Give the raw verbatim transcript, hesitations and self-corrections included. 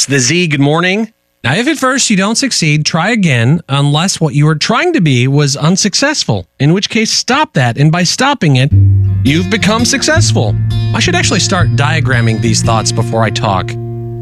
the Z. Good morning. Now, if at first you don't succeed, try again, unless what you were trying to be was unsuccessful, in which case stop that, and by stopping it, you've become successful. I should actually start diagramming these thoughts before I talk.